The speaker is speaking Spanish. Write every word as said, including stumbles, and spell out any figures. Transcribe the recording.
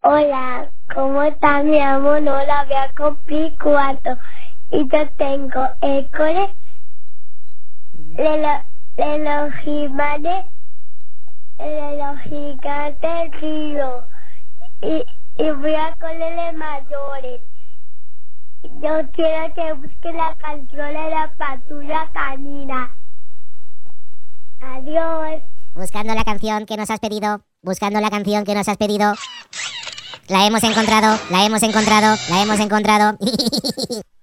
Hola, ¿cómo está? Mi amor? No la voy a cumplir cuatro. Y yo tengo el cole de, lo, de los gigantes, de los gigantes río. Y, y voy a cole de mayores. Yo quiero que busque la canción de la patrulla canina. Adiós. Buscando la canción que nos has pedido, buscando la canción que nos has pedido. La hemos encontrado, la hemos encontrado, la hemos encontrado.